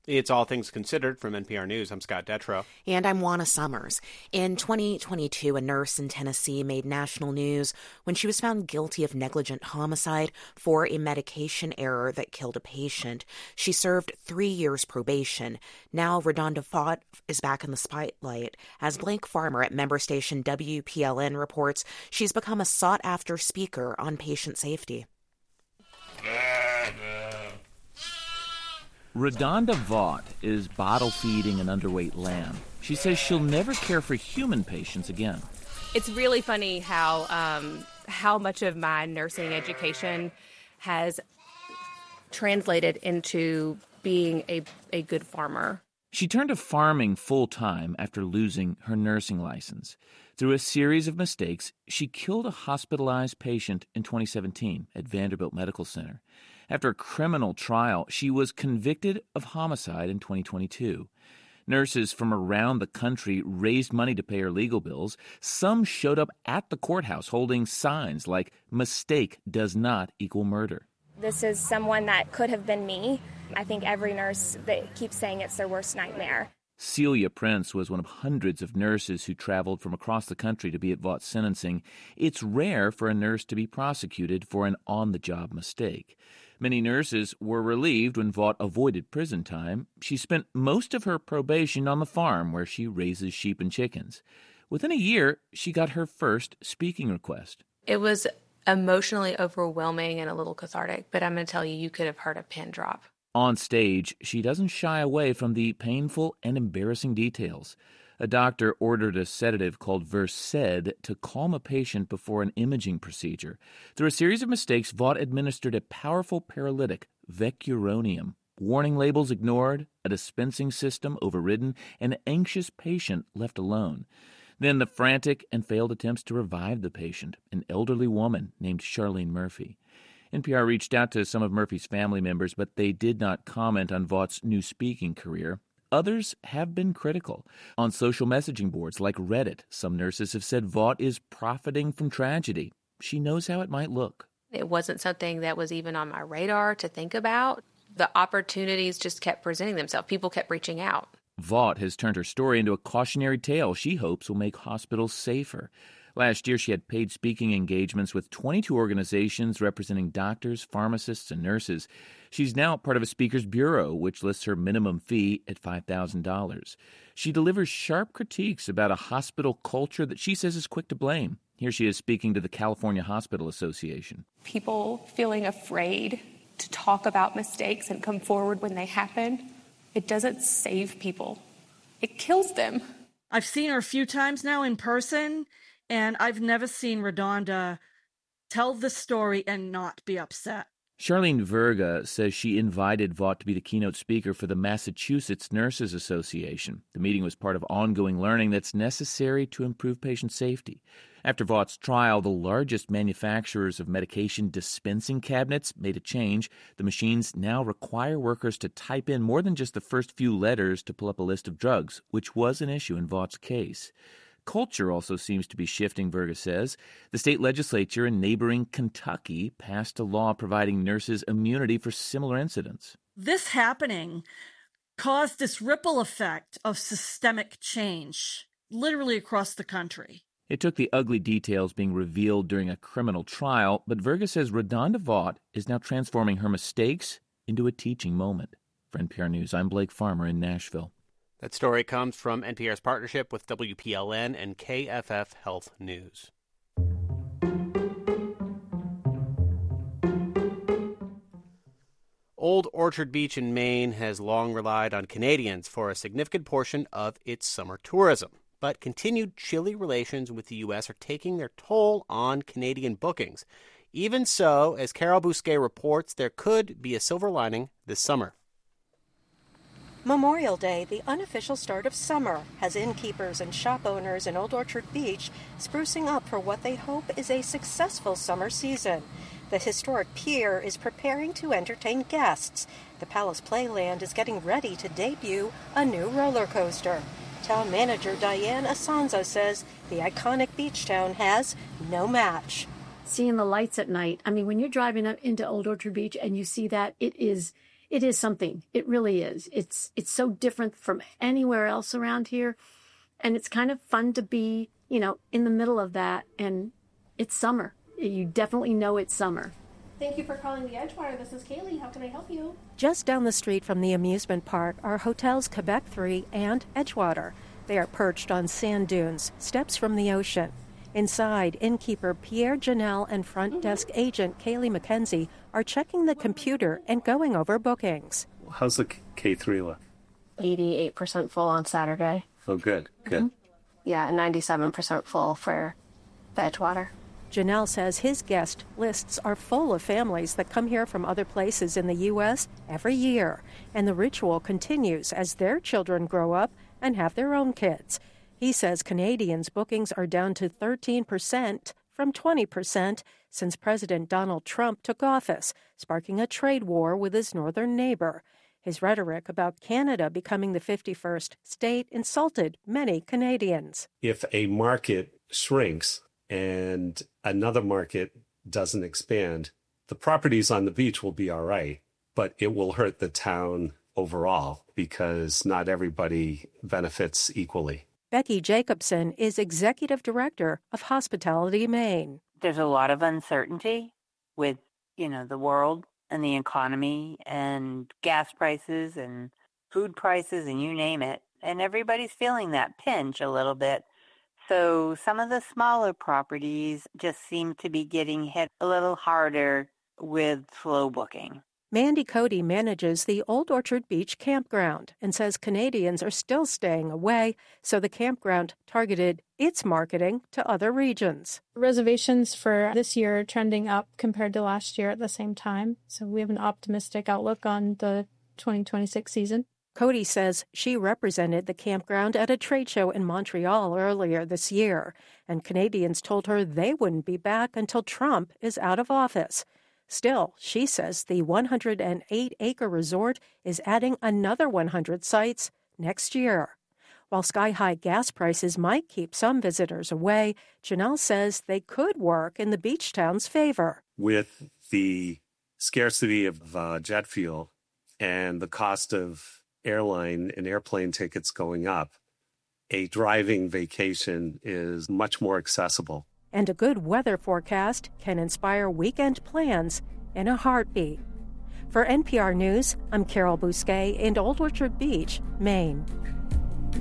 It's All Things Considered from NPR News. I'm Scott Detrow. And I'm Juana Summers. In 2022, a nurse in Tennessee made national news when she was found guilty of negligent homicide for a medication error that killed a patient. She served 3 years probation. Now, RaDonda Vaught is back in the spotlight. As Blake Farmer at member station WPLN reports, she's become a sought-after speaker on patient safety. RaDonda Vaught is bottle feeding an underweight lamb. She says she'll never care for human patients again. It's really funny how much of my nursing education has translated into being a good farmer. She turned to farming full-time after losing her nursing license. Through a series of mistakes, she killed a hospitalized patient in 2017 at Vanderbilt Medical Center. After a criminal trial, she was convicted of homicide in 2022. Nurses from around the country raised money to pay her legal bills. Some showed up at the courthouse holding signs like, "Mistake does not equal murder." This is someone that could have been me. I think every nurse that keeps saying it's their worst nightmare. Celia Prince was one of hundreds of nurses who traveled from across the country to be at Vaught's sentencing. It's rare for a nurse to be prosecuted for an on-the-job mistake. Many nurses were relieved when Vaught avoided prison time. She spent most of her probation on the farm where she raises sheep and chickens. Within a year, she got her first speaking request. It was emotionally overwhelming and a little cathartic, but I'm going to tell you, you could have heard a pin drop. On stage, she doesn't shy away from the painful and embarrassing details. A doctor ordered a sedative called Versed to calm a patient before an imaging procedure. Through a series of mistakes, Vaught administered a powerful paralytic, Vecuronium. Warning labels ignored, a dispensing system overridden, an anxious patient left alone. Then the frantic and failed attempts to revive the patient, an elderly woman named Charlene Murphy. NPR reached out to some of Murphy's family members, but they did not comment on Vaught's new speaking career. Others have been critical. On social messaging boards like Reddit, some nurses have said Vaught is profiting from tragedy. She knows how it might look. It wasn't something that was even on my radar to think about. The opportunities just kept presenting themselves. People kept reaching out. Vaught has turned her story into a cautionary tale she hopes will make hospitals safer. Last year, she had paid speaking engagements with 22 organizations representing doctors, pharmacists, and nurses. She's now part of a speakers bureau, which lists her minimum fee at $5,000. She delivers sharp critiques about a hospital culture that she says is quick to blame. Here she is speaking to the California Hospital Association. People feeling afraid to talk about mistakes and come forward when they happen, it doesn't save people. It kills them. I've seen her a few times now in person, and I've never seen RaDonda tell the story and not be upset. Charlene Verga says she invited Vaught to be the keynote speaker for the Massachusetts Nurses Association. The meeting was part of ongoing learning that's necessary to improve patient safety. After Vaught's trial, the largest manufacturers of medication dispensing cabinets made a change. The machines now require workers to type in more than just the first few letters to pull up a list of drugs, which was an issue in Vaught's case. Culture also seems to be shifting, Verga says. The state legislature in neighboring Kentucky passed a law providing nurses immunity for similar incidents. This happening caused this ripple effect of systemic change, literally across the country. It took the ugly details being revealed during a criminal trial, but Verga says RaDonda Vaught is now transforming her mistakes into a teaching moment. For NPR News, I'm Blake Farmer in Nashville. That story comes from NPR's partnership with WPLN and KFF Health News. Old Orchard Beach in Maine has long relied on Canadians for a significant portion of its summer tourism. But continued chilly relations with the U.S. are taking their toll on Canadian bookings. Even so, as Carol Bousquet reports, there could be a silver lining this summer. Memorial Day, the unofficial start of summer, has innkeepers and shop owners in Old Orchard Beach sprucing up for what they hope is a successful summer season. The historic pier is preparing to entertain guests. The Palace Playland is getting ready to debut a new roller coaster. Town manager Diane Asanza says the iconic beach town has no match. Seeing the lights at night, I mean, when you're driving up into Old Orchard Beach and you see that, it is something. It really is. It's so different from anywhere else around here. And it's kind of fun to be, in the middle of that. And it's summer. You definitely know it's summer. Thank you for calling the Edgewater. This is Kaylee. How can I help you? Just down the street from the amusement park are Hotels Quebec 3 and Edgewater. They are perched on sand dunes, steps from the ocean. Inside, innkeeper Pierre Janelle and front desk agent Kaylee McKenzie are checking the computer and going over bookings. How's the K3 look? 88% full on Saturday. Oh, good. Yeah, and 97% full for the Edgewater. Janelle says his guest lists are full of families that come here from other places in the U.S. every year, and the ritual continues as their children grow up and have their own kids. He says Canadians' bookings are down to 13% from 20% since President Donald Trump took office, sparking a trade war with his northern neighbor. His rhetoric about Canada becoming the 51st state insulted many Canadians. If a market shrinks and another market doesn't expand, the properties on the beach will be all right, but it will hurt the town overall because not everybody benefits equally. Becky Jacobson is executive director of Hospitality Maine. There's a lot of uncertainty with, the world and the economy and gas prices and food prices and you name it. And everybody's feeling that pinch a little bit. So some of the smaller properties just seem to be getting hit a little harder with slow booking. Mandy Cody manages the Old Orchard Beach campground and says Canadians are still staying away, so the campground targeted its marketing to other regions. Reservations for this year are trending up compared to last year at the same time, so we have an optimistic outlook on the 2026 season. Cody says she represented the campground at a trade show in Montreal earlier this year, and Canadians told her they wouldn't be back until Trump is out of office. Still, she says the 108-acre resort is adding another 100 sites next year. While sky-high gas prices might keep some visitors away, Janelle says they could work in the beach town's favor. With the scarcity of jet fuel and the cost of airline and airplane tickets going up, a driving vacation is much more accessible. And a good weather forecast can inspire weekend plans in a heartbeat. For NPR News, I'm Carol Bousquet in Old Orchard Beach, Maine.